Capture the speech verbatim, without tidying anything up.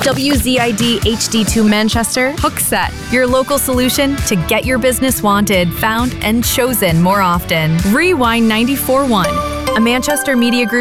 W Z I D H D two Manchester, Hookset, your local solution to get your business wanted, found, and chosen more often. Rewind ninety-four point one, a Manchester Media Group